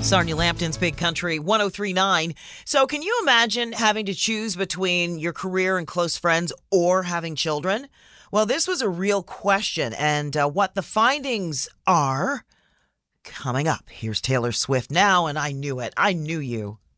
Sarnia Lampton's Big Country 1039. So, can you imagine having to choose between your career and close friends or having children? Well, this was a real question, and what the findings are coming up. Here's Taylor Swift now, and I knew it. I knew you.